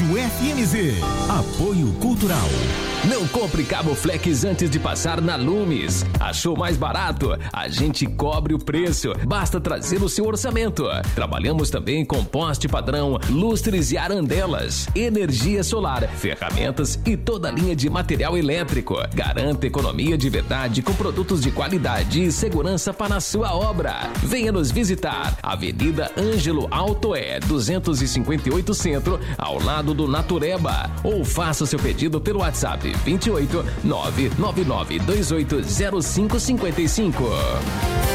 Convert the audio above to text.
Rádio FMZ. Apoio Cultural. Não compre cabo Flex antes de passar na Lumes. Achou mais barato? A gente cobre o preço. Basta trazer o seu orçamento. Trabalhamos também com poste padrão, lustres e arandelas, energia solar, ferramentas e toda a linha de material elétrico. Garanta economia de verdade com produtos de qualidade e segurança para a sua obra. Venha nos visitar. Avenida Ângelo Altoé, 258 Centro, ao lado do Natureba. Ou faça seu pedido pelo WhatsApp 28 999 280555.